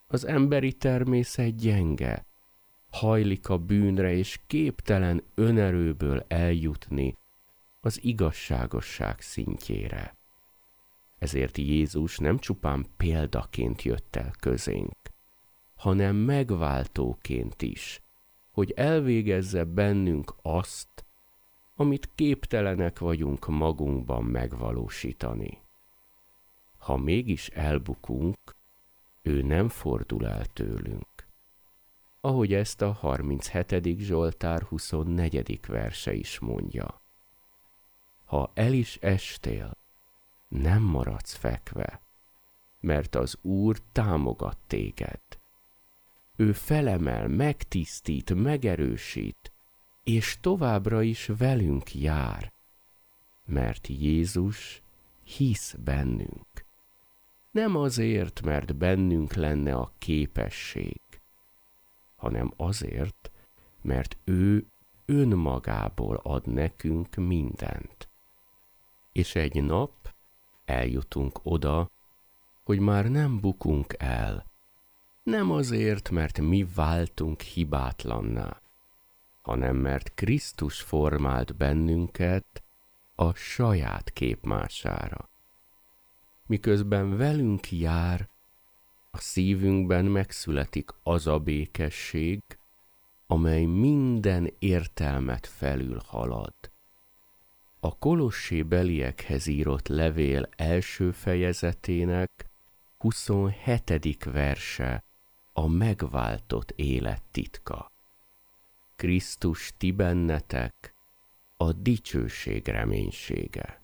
Az emberi természet gyenge, hajlik a bűnre és képtelen önerőből eljutni az igazságosság szintjére. Ezért Jézus nem csupán példaként jött el közénk, hanem megváltóként is, hogy elvégezze bennünk azt, amit képtelenek vagyunk magunkban megvalósítani. Ha mégis elbukunk, ő nem fordul el tőlünk. Ahogy ezt a 37. Zsoltár 24. verse is mondja. Ha el is estél, nem maradsz fekve, mert az Úr támogat téged. Ő felemel, megtisztít, megerősít, és továbbra is velünk jár, mert Jézus hisz bennünk. Nem azért, mert bennünk lenne a képesség, hanem azért, mert ő önmagából ad nekünk mindent. És egy nap eljutunk oda, hogy már nem bukunk el, nem azért, mert mi váltunk hibátlanná, hanem mert Krisztus formált bennünket a saját képmására. Miközben velünk jár, a szívünkben megszületik az a békesség, amely minden értelmet felülhalad. A Kolossébeliekhez írott levél első fejezetének 27. verse a megváltott élet titka. Krisztus ti bennetek, a dicsőség reménysége.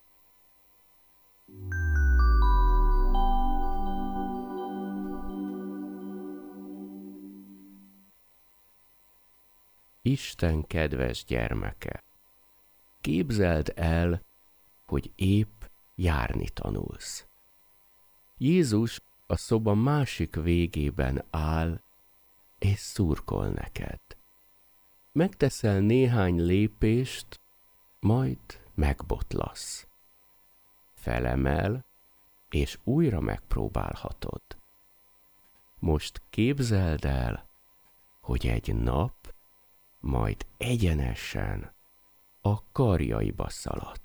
Isten kedves gyermeke, képzeld el, hogy épp járni tanulsz. Jézus a szoba másik végében áll, és szurkol neked. Megteszel néhány lépést, majd megbotlasz. Felemel, és újra megpróbálhatod. Most képzeld el, hogy egy nap majd egyenesen a karjaiba szaladsz.